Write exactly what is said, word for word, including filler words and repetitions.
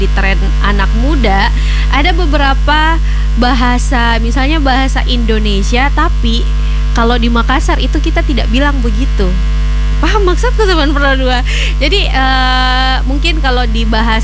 di tren anak muda, ada beberapa bahasa, misalnya bahasa Indonesia, tapi kalau di Makassar itu kita tidak bilang begitu. Paham maksudku teman Pro dua? Jadi uh, mungkin kalau di bahasa